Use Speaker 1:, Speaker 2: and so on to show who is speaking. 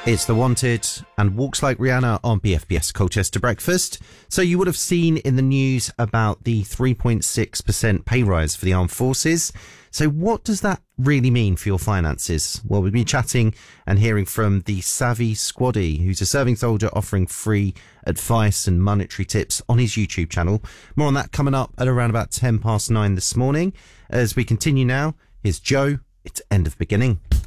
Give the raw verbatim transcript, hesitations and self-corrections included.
Speaker 1: It's The Wanted and Walks Like Rihanna on B F B S Colchester Breakfast. So you would have seen in the news about the three point six percent pay rise for the armed forces. So what does that really mean for your finances? Well, we've been chatting and hearing from the Savvy Squaddy, who's a serving soldier offering free advice and monetary tips on his YouTube channel. More on that coming up at around about ten past nine this morning. As we continue now, here's Joe. It's End of Beginning.